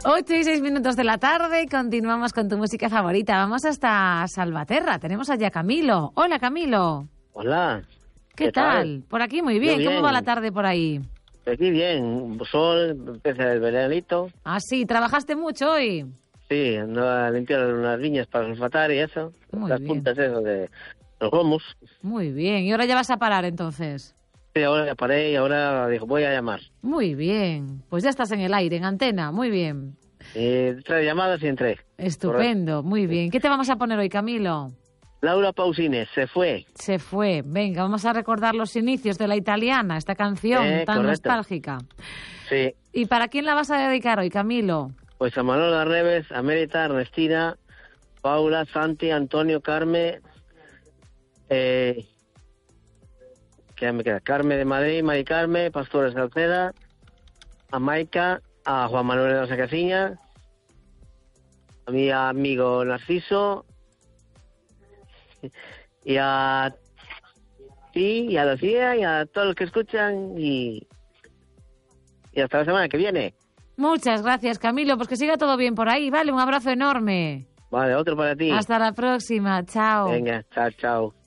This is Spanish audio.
8:06 de la tarde, continuamos con tu música favorita. Vamos hasta Salvaterra, tenemos allá a Camilo. Hola, Camilo. Hola. ¿Qué tal? Por aquí muy bien. ¿Cómo va la tarde por ahí? Aquí bien, sol, empieza el veranito. Ah, sí, ¿trabajaste mucho hoy? Sí, ando a limpiar unas viñas para sulfatar y eso. Muy las bien. puntas eso de los gomos. Muy bien, ¿y ahora ya vas a parar entonces? Sí, ahora ya paré y ahora dijo, voy a llamar. Muy bien, pues ya estás en el aire, en antena, muy bien. 3 llamadas y entré. Estupendo, correcto. Muy bien. ¿Qué te vamos a poner hoy, Camilo? Laura Pausini, Se fue. Se fue. Venga, vamos a recordar los inicios de La Italiana, esta canción tan correcto. nostálgica. Sí. ¿Y para quién la vas a dedicar hoy, Camilo? Pues a Manola Reves, a Mérita, Ernestina, Paula, Santi, Antonio, Carmen, ¿qué me queda? Carmen de Madrid, Mari Carmen, Pastores Salceda, a Maica, a Juan Manuel de la Sacasiña, a mi amigo Narciso, y a ti, y a Lucía, y a todos los que escuchan, y hasta la semana que viene. Muchas gracias, Camilo. Pues que siga todo bien por ahí, ¿vale? Un abrazo enorme. Vale, otro para ti. Hasta la próxima. Chao. Venga, chao, chao.